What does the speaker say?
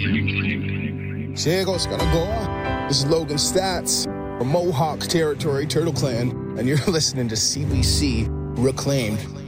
Chicos, gotta go. This is Logan Stats from Mohawk Territory, Turtle Clan, and you're listening to CBC Reclaimed.